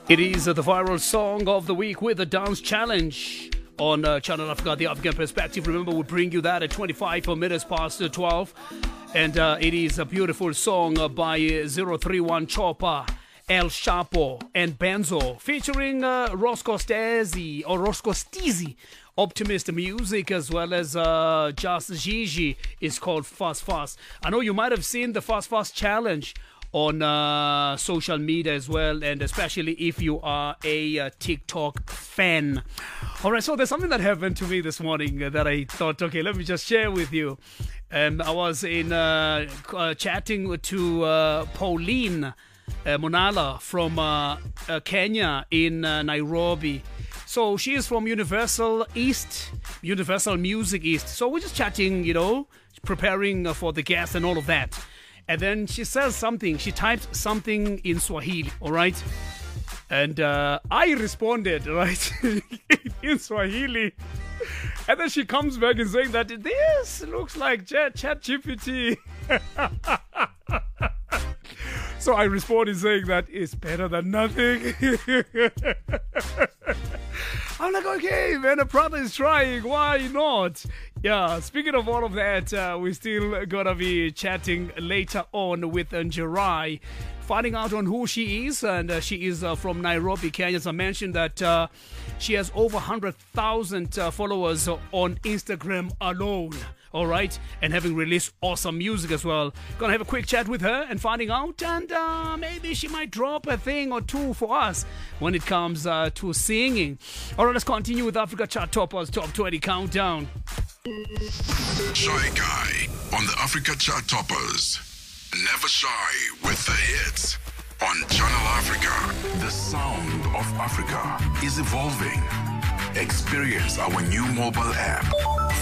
It is the viral song of the week with the dance challenge on Channel Africa, the African Perspective. Remember, we bring you that at 25 minutes past 12. And it is a beautiful song by 031 Chopper, El Chapo, and Benzo, featuring Roscoe Stizzy, Optimist Music, as well as Just Gigi. Is called Fast Fast. I know you might have seen the Fast Fast challenge on social media as well, and especially if you are a TikTok fan. All right, so there's something that happened to me this morning that I thought, okay, let me just share with you. I was in chatting to Pauline Monala from Kenya in Nairobi. So she is from Universal Music East. So we're just chatting, you know, preparing for the guests and all of that. And then she says something. She types something in Swahili, all right? And I responded, right, in Swahili. And then she comes back and saying that this looks like ChatGPT. So I responded saying that it's better than nothing. I'm like, okay, man, a brother is trying. Why not? Yeah, speaking of all of that, we're still going to be chatting later on with Njirai, finding out on who she is. And she is from Nairobi, Kenya. As I mentioned that she has over 100,000 followers on Instagram alone. All right, and having released awesome music as well. Gonna have a quick chat with her and finding out, and maybe she might drop a thing or two for us when it comes to singing. All right, let's continue with Africa Chart Toppers Top 20 Countdown. Shy Guy on the Africa Chart Toppers. Never shy with the hits on Channel Africa. The sound of Africa is evolving. Experience our new mobile app.